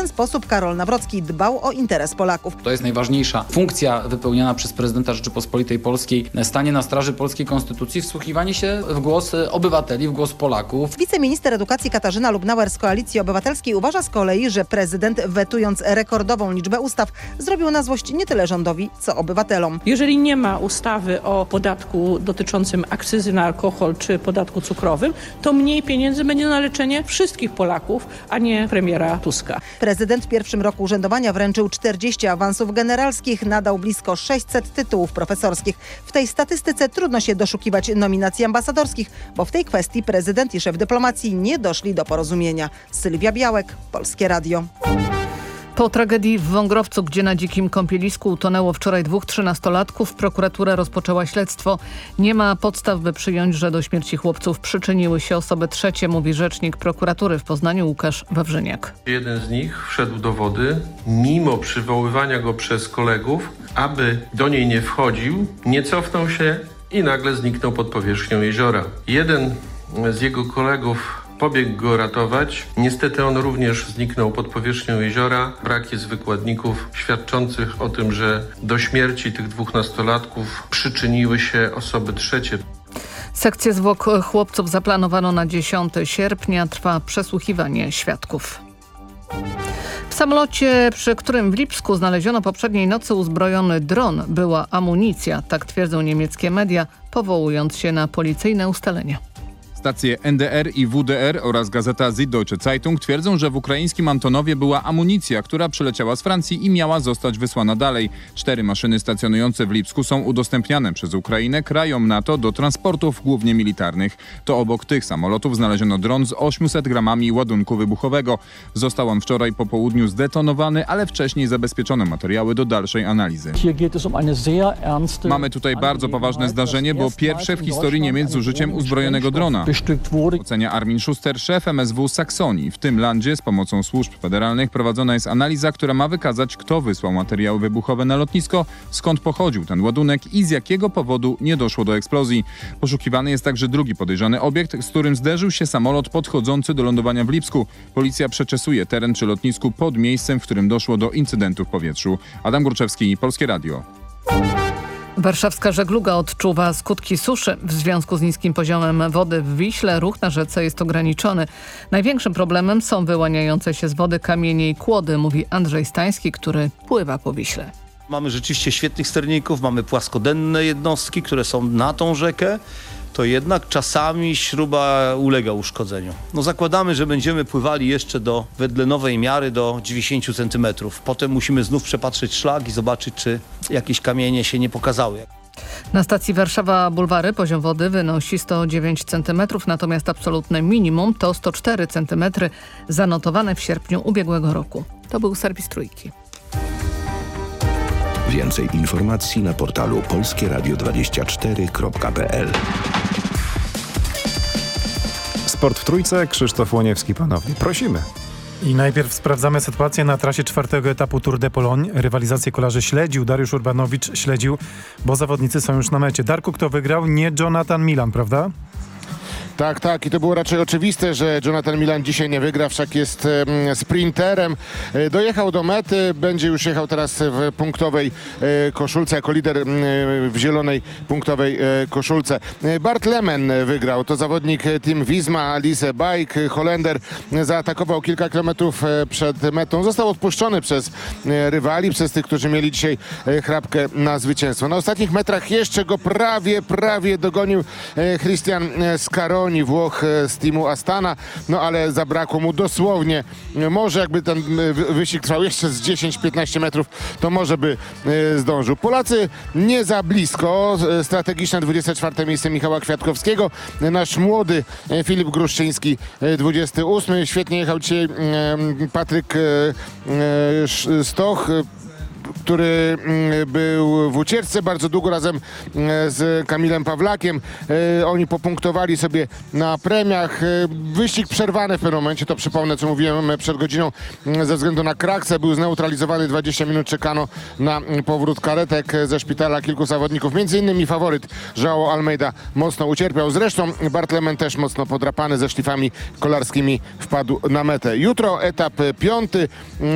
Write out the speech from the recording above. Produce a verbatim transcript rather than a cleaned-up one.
ten sposób Karol Nawrocki dbał o interes Polaków. To jest najważniejsza funkcja wypełniana przez prezydenta Rzeczypospolitej Polskiej. Stanie na straży polskiej konstytucji, wsłuchiwanie się w głos obywateli, w głos Polaków. Wiceminister edukacji Katarzyna Lubnauer z Koalicji Obywatelskiej uważa z kolei, że prezydent, wetując rekordową liczbę ustaw, zrobił na złość nie tyle rządowi, co obywatelom. Jeżeli nie ma ustawy o podatku dotyczącym akcyzy na alkohol czy podatku cukrowym, to mniej pieniędzy będzie na leczenie wszystkich Polaków, a nie premiera Tuska. Prezydent w pierwszym roku urzędowania wręczył czterdzieści awansów generalskich, nadał blisko sześćset tytułów profesorskich. W tej statystyce trudno się doszukiwać nominacji ambasadorskich, bo w tej kwestii prezydent i szef dyplomacji nie doszli do porozumienia. Sylwia Białek, Polskie Radio. Po tragedii w Wągrowcu, gdzie na dzikim kąpielisku utonęło wczoraj dwóch trzynastolatków, prokuratura rozpoczęła śledztwo. Nie ma podstaw, by przyjąć, że do śmierci chłopców przyczyniły się osoby trzecie, mówi rzecznik prokuratury w Poznaniu Łukasz Wawrzyniak. Jeden z nich wszedł do wody, mimo przywoływania go przez kolegów, aby do niej nie wchodził, nie cofnął się i nagle zniknął pod powierzchnią jeziora. Jeden z jego kolegów pobiegł go ratować. Niestety on również zniknął pod powierzchnią jeziora. Brak jest wykładników świadczących o tym, że do śmierci tych dwóch nastolatków przyczyniły się osoby trzecie. Sekcję zwłok chłopców zaplanowano na dziesiątego sierpnia. Trwa przesłuchiwanie świadków. W samolocie, przy którym w Lipsku znaleziono poprzedniej nocy uzbrojony dron, była amunicja. Tak twierdzą niemieckie media, powołując się na policyjne ustalenia. Stacje N D R i W D R oraz gazeta Süddeutsche Zeitung twierdzą, że w ukraińskim Antonowie była amunicja, która przyleciała z Francji i miała zostać wysłana dalej. Cztery maszyny stacjonujące w Lipsku są udostępniane przez Ukrainę krajom NATO do transportów głównie militarnych. To obok tych samolotów znaleziono dron z osiemset gramami ładunku wybuchowego. Został on wczoraj po południu zdetonowany, ale wcześniej zabezpieczono materiały do dalszej analizy. Mamy tutaj bardzo poważne zdarzenie, bo pierwsze w historii Niemiec z użyciem uzbrojonego drona. Ocenia Armin Schuster, szef M S W Saksonii. W tym landzie z pomocą służb federalnych prowadzona jest analiza, która ma wykazać, kto wysłał materiały wybuchowe na lotnisko, skąd pochodził ten ładunek i z jakiego powodu nie doszło do eksplozji. Poszukiwany jest także drugi podejrzany obiekt, z którym zderzył się samolot podchodzący do lądowania w Lipsku. Policja przeczesuje teren przy lotnisku pod miejscem, w którym doszło do incydentu w powietrzu. Adam Górczewski, Polskie Radio. Warszawska żegluga odczuwa skutki suszy. W związku z niskim poziomem wody w Wiśle ruch na rzece jest ograniczony. Największym problemem są wyłaniające się z wody kamienie i kłody, mówi Andrzej Stański, który pływa po Wiśle. Mamy rzeczywiście świetnych sterników, mamy płaskodenne jednostki, które są na tą rzekę. To jednak czasami śruba ulega uszkodzeniu. No zakładamy, że będziemy pływali jeszcze do, wedle nowej miary, do dziewięćdziesiąt centymetrów. Potem musimy znów przepatrzeć szlak i zobaczyć, czy jakieś kamienie się nie pokazały. Na stacji Warszawa Bulwary poziom wody wynosi sto dziewięć centymetrów, natomiast absolutne minimum to sto cztery centymetry zanotowane w sierpniu ubiegłego roku. To był serwis Trójki. Więcej informacji na portalu polskie radio dwadzieścia cztery kropka p l. Sport w Trójce, Krzysztof Łoniewski, panowie. Prosimy. I najpierw sprawdzamy sytuację na trasie czwartego etapu Tour de Pologne. Rywalizację kolarzy śledził, Dariusz Urbanowicz śledził, bo zawodnicy są już na mecie. Darku, kto wygrał? Nie Jonathan Milan, prawda? Tak, tak i to było raczej oczywiste, że Jonathan Milan dzisiaj nie wygra, wszak jest e, sprinterem. E, dojechał do mety, będzie już jechał teraz w punktowej e, koszulce, jako lider e, w zielonej punktowej e, koszulce. E, Bart Lemen wygrał, to zawodnik Team Visma, Alice Bike, Holender, zaatakował kilka kilometrów e, przed metą. Został odpuszczony przez e, rywali, przez tych, którzy mieli dzisiaj e, chrapkę na zwycięstwo. Na ostatnich metrach jeszcze go prawie, prawie dogonił e, Christian Scaroni, Włoch z teamu Astana, no ale zabrakło mu dosłownie, może jakby ten wyścig trwał jeszcze z dziesięć piętnaście metrów, to może by zdążył. Polacy nie za blisko, strategiczne dwudzieste czwarte miejsce Michała Kwiatkowskiego, nasz młody Filip Gruszczyński dwudziesty ósmy, świetnie jechał dzisiaj Patryk Stoch, który był w ucieczce bardzo długo razem z Kamilem Pawlakiem. Oni popunktowali sobie na premiach. Wyścig przerwany w pewnym momencie, to przypomnę, co mówiłem przed godziną, ze względu na kraksę. Był zneutralizowany, dwadzieścia minut czekano na powrót karetek ze szpitala kilku zawodników. Między innymi faworyt João Almeida mocno ucierpiał. Zresztą Bart Lemen też mocno podrapany ze szlifami kolarskimi wpadł na metę. Jutro etap piąty.